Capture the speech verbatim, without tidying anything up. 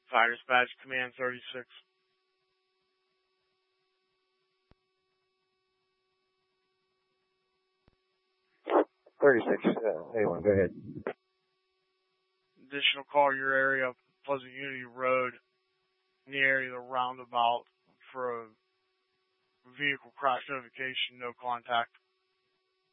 Fire Dispatch, Command thirty-six. thirty-six, uh, A one, go ahead. Additional call your area, Pleasant Unity Road, in the area of the roundabout for a vehicle crash notification, no contact.